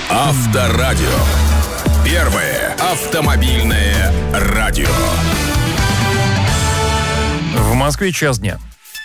Авторадио. Первое автомобильное радио. В Москве час дня.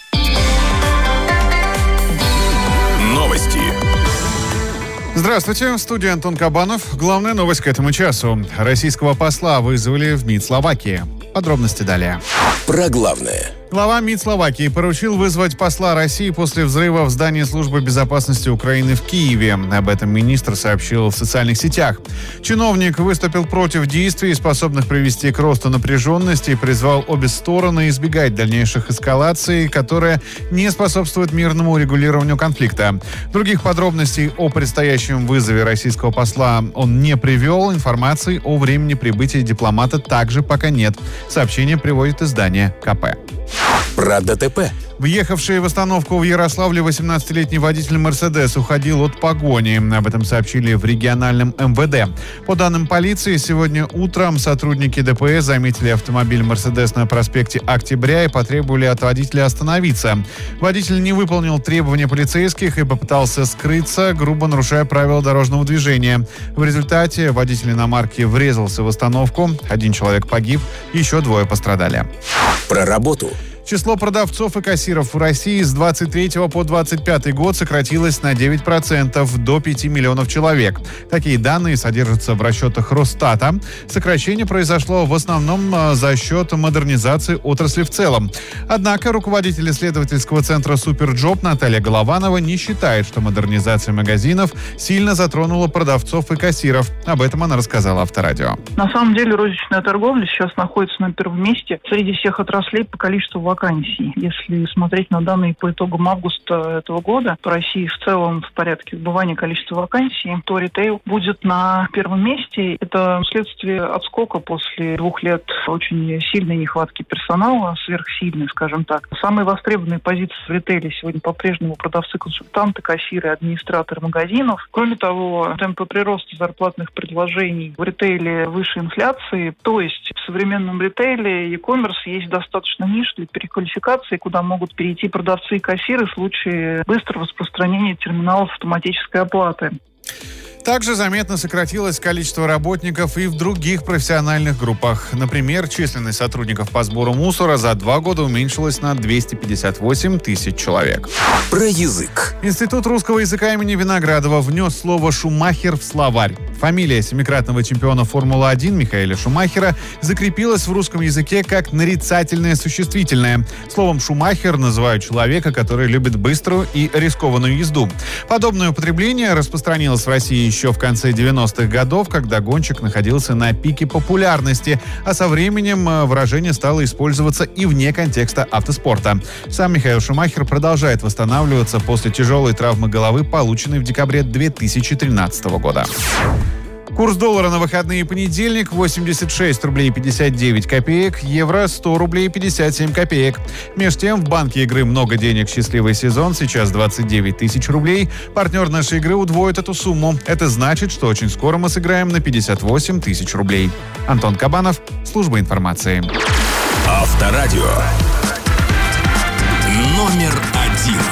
Новости. Здравствуйте, в студии Антон Кабанов. Главная новость к этому часу. Российского посла вызвали в МИД Словакии. Подробности далее. Про главное. Глава МИД Словакии поручил вызвать посла России после взрыва в здании Службы безопасности Украины в Киеве. Об этом министр сообщил в социальных сетях. Чиновник выступил против действий, способных привести к росту напряженности, и призвал обе стороны избегать дальнейших эскалаций, которые не способствуют мирному урегулированию конфликта. Других подробностей о предстоящем вызове российского посла он не привел. Информации о времени прибытия дипломата также пока нет. Сообщение приводит издание КП. Про ДТП. Въехавший в остановку в Ярославле 18-летний водитель «Мерседес» уходил от погони. Об этом сообщили в региональном МВД. По данным полиции, сегодня утром сотрудники ДПС заметили автомобиль «Мерседес» на проспекте Октября и потребовали от водителя остановиться. Водитель не выполнил требования полицейских и попытался скрыться, грубо нарушая правила дорожного движения. В результате водитель иномарки врезался в остановку. 1 человек погиб, еще 2 пострадали. Про работу. Число продавцов и кассиров в России с 23 по 25 год сократилось на 9%, до 5 миллионов человек. Такие данные содержатся в расчетах Росстата. Сокращение произошло в основном за счет модернизации отрасли в целом. Однако руководитель исследовательского центра «Суперджоп» Наталья Голованова не считает, что модернизация магазинов сильно затронула продавцов и кассиров. Об этом она рассказала Авторадио. На самом деле розничная торговля сейчас находится на первом месте среди всех отраслей по количеству вакансий. Если смотреть на данные по итогам августа этого года, по России в целом в порядке выбывания количества вакансий, то ритейл будет на первом месте. Это следствие отскока после 2 лет очень сильной нехватки персонала, сверхсильной, скажем так. Самые востребованные позиции в ритейле сегодня по-прежнему продавцы-консультанты, кассиры, администраторы магазинов. Кроме того, темпы прироста зарплатных предложений в ритейле выше инфляции. То есть в современном ритейле e-commerce есть достаточно ниш для переквалификации, куда могут перейти продавцы и кассиры в случае быстрого распространения терминалов автоматической оплаты. Также заметно сократилось количество работников и в других профессиональных группах. Например, численность сотрудников по сбору мусора за 2 года уменьшилась на 258 тысяч человек. Про язык. Институт русского языка имени Виноградова внес слово «Шумахер» в словарь. Фамилия семикратного чемпиона Формулы-1 Михаэля Шумахера закрепилась в русском языке как нарицательное существительное. Словом «Шумахер» называют человека, который любит быструю и рискованную езду. Подобное употребление распространилось в России еще в конце 90-х годов, когда гонщик находился на пике популярности, а со временем выражение стало использоваться и вне контекста автоспорта. Сам Михаил Шумахер продолжает восстанавливаться после тяжелой травмы головы, полученной в декабре 2013 года. Курс доллара на выходные и понедельник: 86 рублей 59 копеек, евро 100 рублей 57 копеек. Между тем, в банке игры «Много денег. Счастливый сезон» сейчас 29 тысяч рублей. Партнер нашей игры удвоит эту сумму. Это значит, что очень скоро мы сыграем на 58 тысяч рублей. Антон Кабанов, служба информации. Авторадио. Номер 1.